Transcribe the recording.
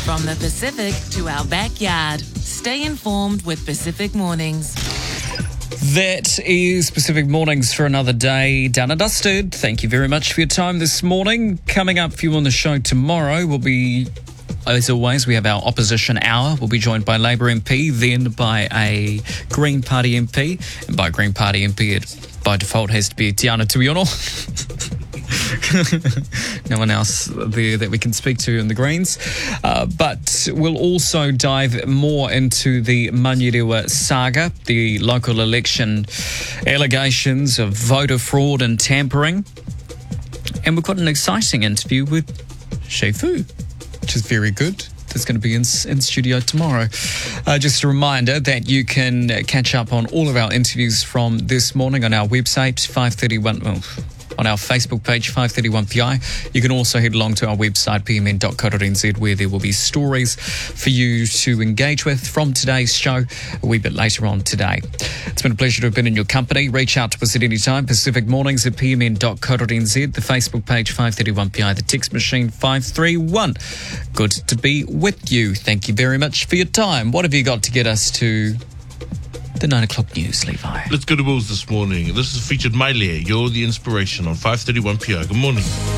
From the Pacific to our backyard. Stay informed with Pacific Mornings. That is Pacific Mornings for another day done and dusted. Thank you very much for your time this morning. Coming up for you on the show tomorrow will be, as always, we have our opposition hour. We'll be joined by Labour MP, then by a Green Party MP. And by Green Party MP, it by default has to be Tiana Tuiono. No one else there that we can speak to in the Greens. But we'll also dive more into the Manurewa saga, the local election allegations of voter fraud and tampering. And we've got an exciting interview with Shei Fu, which is very good. That's going to be in studio tomorrow. Just a reminder that you can catch up on all of our interviews from this morning on our website, 531... on our Facebook page, 531PI. You can also head along to our website, pmn.co.nz, where there will be stories for you to engage with from today's show a wee bit later on today. It's been a pleasure to have been in your company. Reach out to us at any time. Pacific Mornings at pmn.co.nz, the Facebook page, 531PI, the text machine, 531. Good to be with you. Thank you very much for your time. What have you got to get us to the 9 o'clock news, Levi? Let's go to Wills this morning. This is featured Maile. You're the inspiration on 531 PI. Good morning.